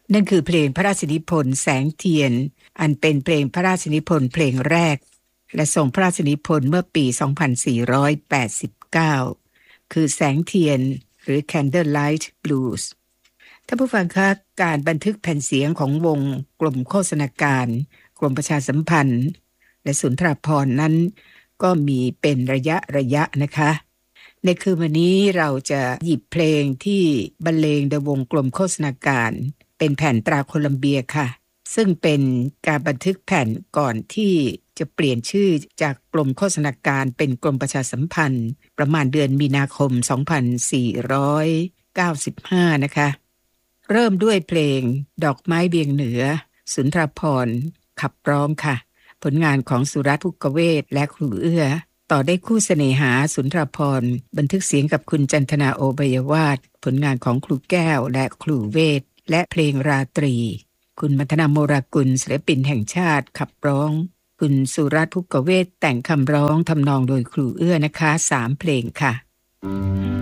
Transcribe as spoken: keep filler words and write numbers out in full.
นั่นคือเพลงพระราชนิพนธ์แสงเทียนอันเป็นเพลงพระราชนิพนธ์เพลงแรกและทรงพระราชนิพนธ์เมื่อปี สองพันสี่ร้อยแปดสิบเก้า คือแสงเทียนหรือ Candlelight Blues ท่านผู้ฟังคะการบันทึกแผ่นเสียงของวงกลุ่มโฆษณาการกรมประชาสัมพันธ์และสุนทรภรณ์นั้นก็มีเป็นระยะระยะนะคะในคืนวันนี้เราจะหยิบเพลงที่บรรเลงโดยวงกลมโฆษณาการเป็นแผ่นตราโคลัมเบียค่ะซึ่งเป็นการบันทึกแผ่นก่อนที่จะเปลี่ยนชื่อจากกรมโฆษณาการเป็นกรมประชาสัมพันธ์ประมาณเดือนมีนาคม สองพันสี่ร้อยเก้าสิบห้า นะคะเริ่มด้วยเพลงดอกไม้เบียงเหนือสุนทรภรณ์ขับร้องค่ะผลงานของสุรัตน์ ภุกเวศและครูเอื้อต่อได้คู่เสน่หาสุนทรภรณ์บันทึกเสียงกับคุณจันทนาโอไบยวาทผลงานของครูแก้วและครูเวทและเพลงราตรีคุณมัทนาโมรากุลศิลปินแห่งชาติขับร้องคุณสุรัตน์ ภุกเวศแต่งคำร้องทำนองโดยครูเอื้อนะคะสามเพลงค่ะ